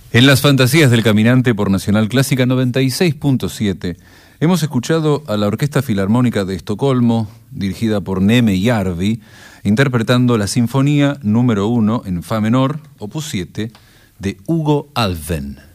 En las fantasías del caminante por Nacional Clásica 96.7 hemos escuchado a la Orquesta Filarmónica de Estocolmo, dirigida por Neme Järvi, interpretando la Sinfonía número 1 en Fa menor, opus 7, de Hugo Alfvén.